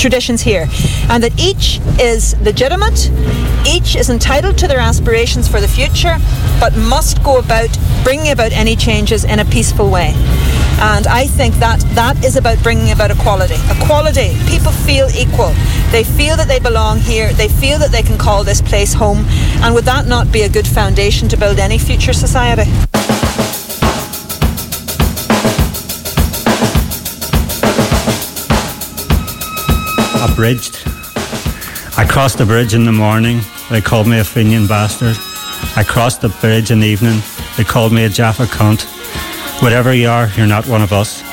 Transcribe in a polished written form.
traditions here, and that each is legitimate, each is entitled to their aspirations for the future, but must go about bringing about any changes in a peaceful way. And I think that is about bringing about equality. Equality. People feel equal. They feel that they belong here. They feel that they can call this place home. And would that not be a good foundation to build any future society? Abridged. I crossed the bridge in the morning. They called me a Fenian bastard. I crossed the bridge in the evening. They called me a Jaffa cunt. Whatever you are, you're not one of us.